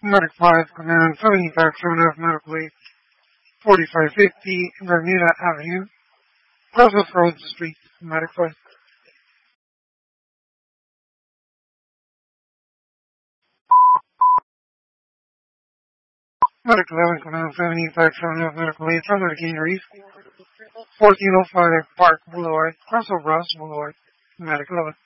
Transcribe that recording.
Medic 5, Command 7579 Medical 8, 4550 Bermuda Avenue, Crossroads Street, Medic 5. Medic 11, Command 7579 Medical 8, Thunder King Reef, 1405 Park Boulevard, Crossroads Boulevard, Medic 11.